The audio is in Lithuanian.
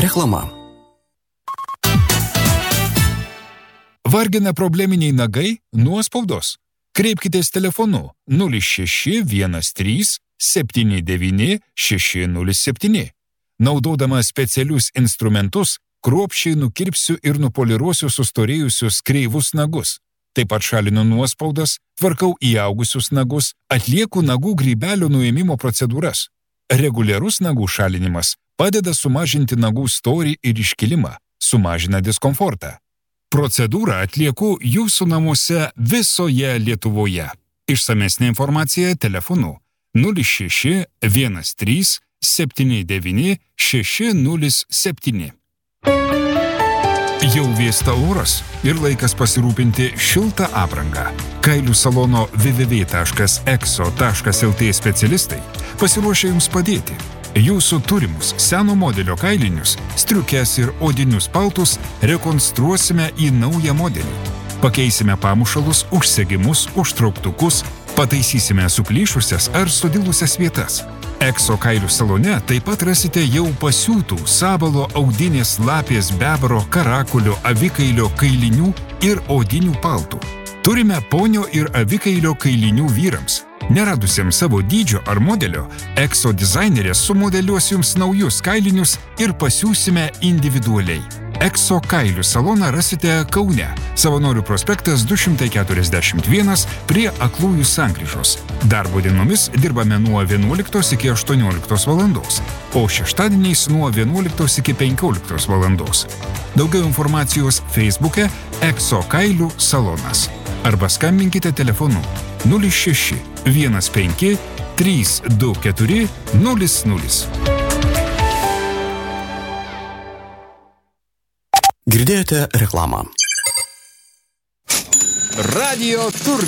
Reklama. Vargina probleminiai nagai, nuospaudos? Kreipkitės telefonu 0613 79 607. Naudodama specialius instrumentus, kruopščiai nukirpsiu ir nupoliruosiu sustorėjusius kreivus nagus. Taip pat šalinu nuospaudas, tvarkau įaugusius nagus, atlieku nagų grybelio nuėmimo procedūras. Reguliarus nagų šalinimas padeda sumažinti nagų storį ir iškilimą, sumažina diskomfortą. Procedūrą atlieku jūsų namuose visoje Lietuvoje. Išsamesnė informacija telefonu 06 13 79 607. Jau vėsta oras ir laikas pasirūpinti šiltą aprangą. Kailių salono www.exo.lt specialistai pasiruošia jums padėti. Jūsų turimus seno modelio kailinius, striukes ir odinius paltus rekonstruosime į naują modelį. Pakeisime pamušalus, užsegimus, užtrauktukus, pataisysime suplyšusias ar sudilusias vietas. Exo kailių salone taip pat rasite jau pasiūtų sabalo, audinės, lapės, bebro, karakulio, avikailio kailinių ir odinių paltų. Turime ponio ir avikailio kailinių vyrams. Neradusiems savo dydžio ar modelio, Exo dizainerė sumodeliuos jums naujus kailinius ir pasiūsime individualiai. Exo kailių saloną rasite Kaune, Savanorių prospektas 241 prie Aklųjų sankryžos. Darbo dienomis dirbame nuo 11 iki 18 valandos, o šeštadieniais nuo 11 iki 15 valandos. Daugiau informacijos Facebook'e Exo kailių salonas. Arba skambinkite telefonu 06 15 324 00. Girdėjote reklamą. Radio Turgus.